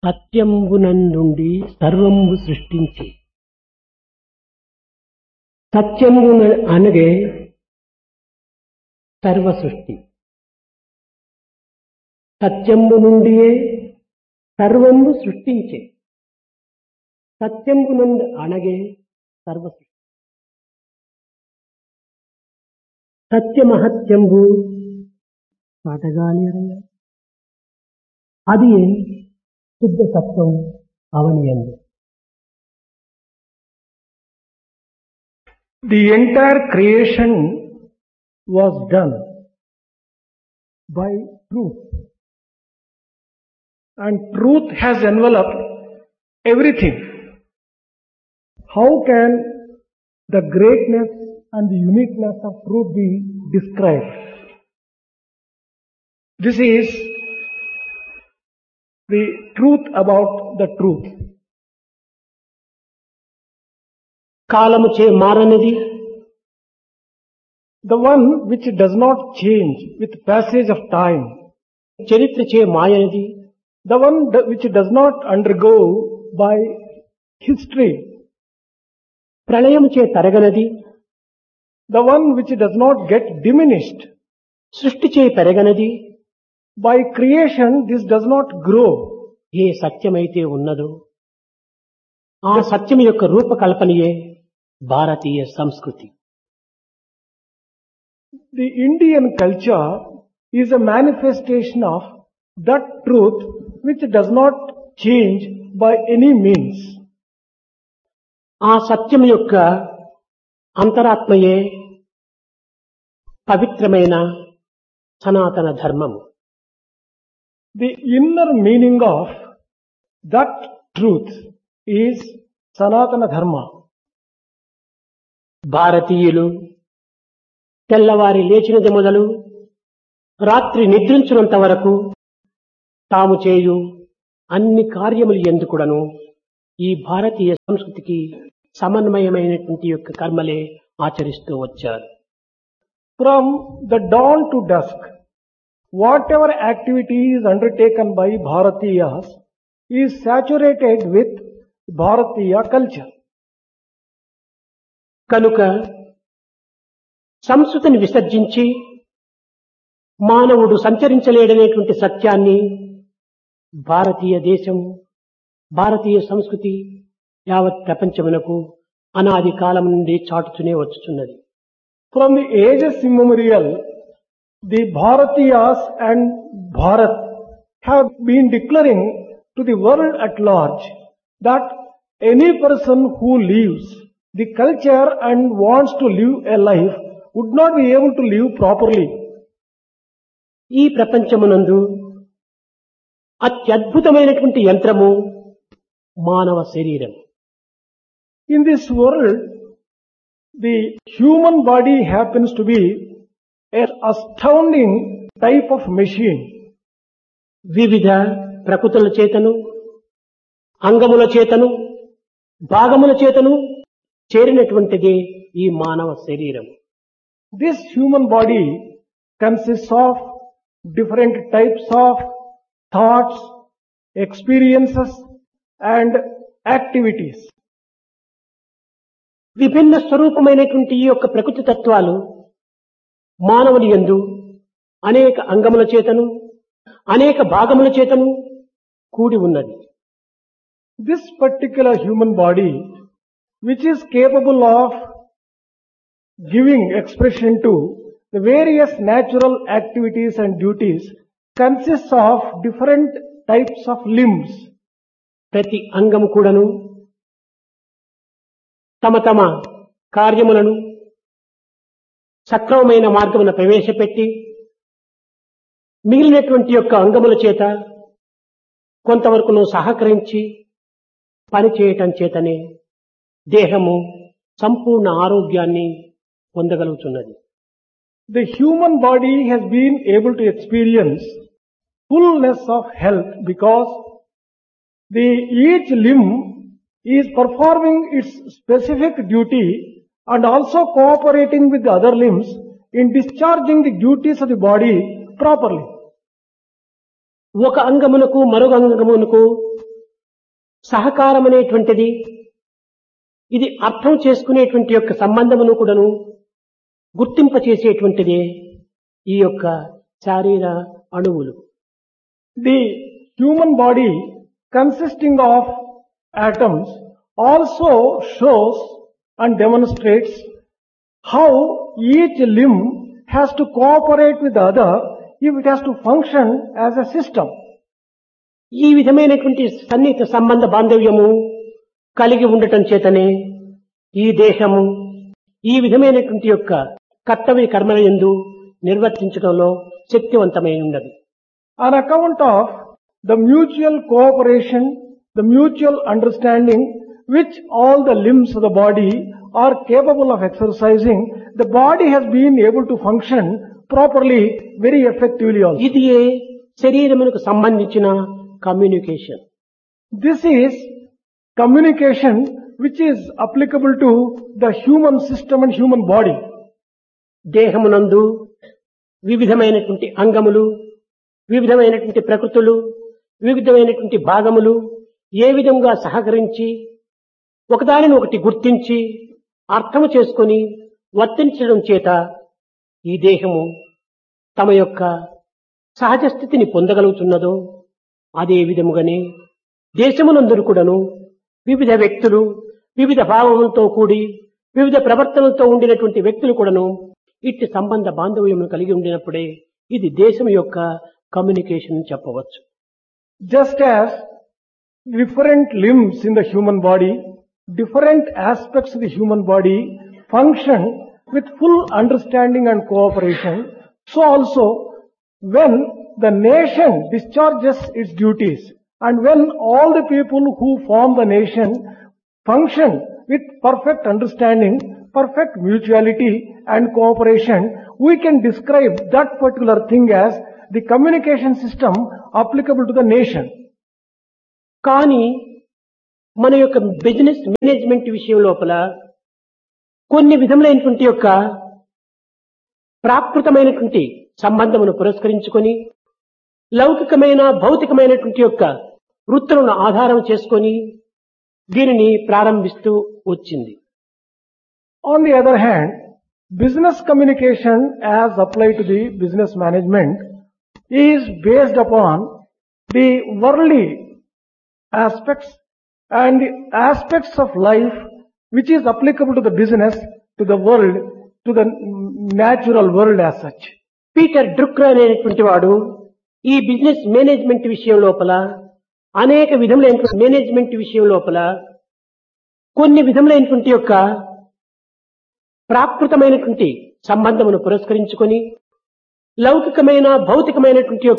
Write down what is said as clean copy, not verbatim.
సత్యంబునందుండి సర్వంబు సృష్టించి సత్యంబున అనగే సర్వ సృష్టి సత్యంబు నుండియే సర్వంబు సృష్టించే సత్యంబునందు అనగే సర్వ సృష్టి సత్యమహత్యంబు పాటగాని అది శుద్ధ సత్వం అవనియందు. The entire creation was done by truth, and truth has enveloped everything. How can the greatness and the uniqueness of truth be described? This is the truth about the truth. కాలము చే మారనిది, the one which does not change with passage of time, చరిత్ర చే మాయనిది, the one which does not undergo by history, ప్రళయము చే తరగనది, the one which does not get diminished, సృష్టి చే పెరగనది, by creation this does not grow. ఏ సత్యమైతే ఉన్నదో ఆ సత్యం యొక్క రూపకల్పనయే భారతీయ సంస్కృతి. The Indian culture is a manifestation of that truth which does not change by any means. ఆ సత్యం యొక్క అంతరాత్మయే పవిత్రమైన సనాతన ధర్మము. The inner meaning of that truth is Sanatana Dharma. భారతీయులు తెల్లవారి లేచినది మొదలు రాత్రి నిద్రించినంత వరకు తాము చేయు అన్ని కార్యములు ఎందుకుడను ఈ భారతీయ సంస్కృతికి సమన్వయమైనటువంటి యొక్క కర్మలే ఆచరిస్తూ వచ్చారు. From the dawn to dusk, whatever activity is undertaken by Bharatiyas is saturated with Bharatiya culture. కనుక సంస్కృతిని విసర్జించి మానవుడు సంచరించలేడనేటువంటి సత్యాన్ని భారతీయ దేశం, భారతీయ సంస్కృతి యావత్ ప్రపంచమునకు అనాది కాలం నుండి చాటుతూనే వచ్చుచున్నది. From the ages immemorial, the Bharatiyas and Bharat have been declaring to the world at large that any person who leaves the culture and wants to live a life would not be able to live properly. ఈ ప్రపంచమునందు అత్యద్భుతమైనటువంటి యంత్రము మానవ శరీరం. In this world, the human body happens to be an astounding type of machine. వివిధ ప్రకృతుల చేతను, అంగముల చేతను, భాగముల చేతను చేరినటువంటిదే ఈ మానవ శరీరం. This human body consists of different types of thoughts, experiences and activities. విభిన్న స్వరూపమైనటువంటి ఈ యొక్క ప్రకృతి తత్వాలు మానవుని యందు అనేక అంగముల చేతను, అనేక భాగముల చేతను కూడి ఉన్నది. This particular human body, which is capable of giving expression to the various natural activities and duties, consists of different types of limbs. ప్రతి అంగము కూడాను తమ తమ కార్యములను సక్రమమైన మార్గమున ప్రవేశపెట్టి మిగిలినటువంటి యొక్క అంగముల చేత కొంతవరకును సహకరించి పనిచేయటం చేతనే దేహము సంపూర్ణ ఆరోగ్యాన్ని పొందగలుగుతున్నది. The human body has been able to experience fullness of health because each limb is performing its specific duty and also cooperating with the other limbs in discharging the duties of the body properly. ఒక అంగమునకు మరొక అంగమునకు సహకారం అనేటువంటిది ఇది అర్థం చేసుకునేటువంటి యొక్క సంబంధమును కూడాను గుర్తింపచేసేటువంటిదే ఈ యొక్క శారీర అణువులు. The human body consisting of atoms also shows and demonstrates how each limb has to cooperate with the other if it has to function as a system. ఈ విధమైనటువంటి సన్నిహిత సంబంధ బాంధవ్యము కలిగి ఉండటం చేతనే ఈ దేహము ఈ విధమైనటువంటి యొక్క కర్తవ్య కర్మల యందు నిర్వర్తించడంలో శక్తివంతమై ఉన్నది. On account of the mutual cooperation, the mutual understanding which all the limbs of the body are capable of exercising, the body has been able to function properly, very effectively also. ఇది శరీరమునకు సంబంధించిన communication. This is communication which is applicable to the human system and human body. దేహమునందు వివిధమైనటువంటి అంగములు, వివిధమైనటువంటి ప్రకృతులు, వివిధమైనటువంటి భాగములు ఏ విధంగా సహకరించి ఒకదానిని ఒకటి గుర్తించి అర్థము చేసుకొని వర్తించడం చేత ఈ దేహము తమ యొక్క సహజ స్థితిని పొందగలుగుతున్నదో అదే విధముగానే దేశమునందరూ కూడాను వివిధ వ్యక్తులు వివిధ భావములతో కూడి వివిధ ప్రవర్తనలతో ఉండినటువంటి వ్యక్తులు కూడాను ఇట్టి సంబంధ బాంధవ్యమును కలిగి ఉండినప్పుడే ఇది దేశం యొక్క కమ్యూనికేషన్ చెప్పవచ్చు. Just as different limbs in the human body, different aspects of the human body function with full understanding and cooperation, so also when the nation discharges its duties and when all the people who form the nation function with perfect understanding, perfect mutuality and cooperation, we can describe that particular thing as the communication system applicable to the nation. కానీ మన యొక్క business management విషయం లోపల కొన్ని విధములైనటువంటి యొక్క ప్రాకృతమైనటువంటి సంబంధమును పురస్కరించుకొని లౌకికమైన భౌతికమైనటువంటి యొక్క వృత్తులను ఆధారం చేసుకొని దీనిని ప్రారంభిస్తూ వచ్చింది. On the other hand, business communication as applied to the business management is based upon the worldly aspects and the aspects of life which is applicable to the business, to the world, to the natural world as such. Peter డ్రుక్కర్ అనేటువంటి వాడు ఈ business management విషయం లోపల అనేక విధములైన management విషయం లోపల కొన్ని విధములైనటువంటి యొక్క ప్రాకృతమైనటువంటి సంబంధమును పురస్కరించుకొని లౌకికమైన భౌతికమైనటువంటి